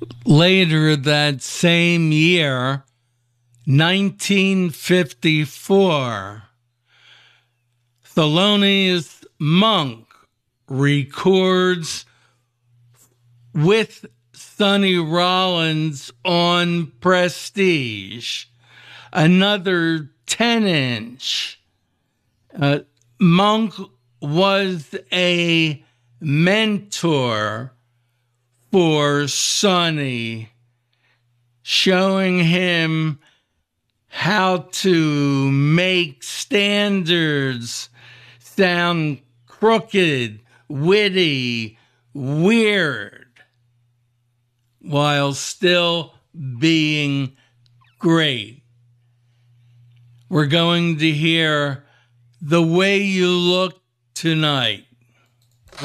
Later that same year, 1954, Thelonious Monk records with Sonny Rollins on Prestige, another 10-inch. Monk was a mentor for Sonny, showing him how to make standards sound crooked, witty, weird, while still being great. We're going to hear The Way You Look Tonight.